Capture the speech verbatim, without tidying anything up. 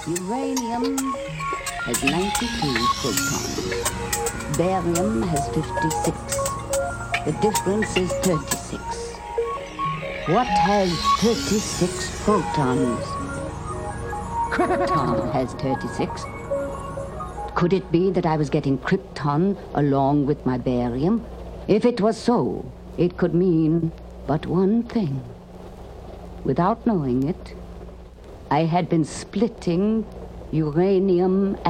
Uranium has ninety-two protons. Barium has fifty-six. The difference is thirty-six. What has thirty-six protons? Krypton has thirty-six. Could it be that I was getting krypton along with my barium? If it was so, it could mean but one thing. Without knowing it, I had been splitting uranium